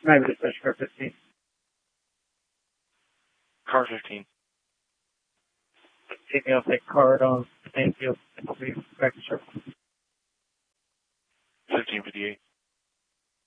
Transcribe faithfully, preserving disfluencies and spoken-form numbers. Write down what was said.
Maybe just push for fifteen. Car fifteen. Team, you'll take card on Stanfield. We'll be back to circle.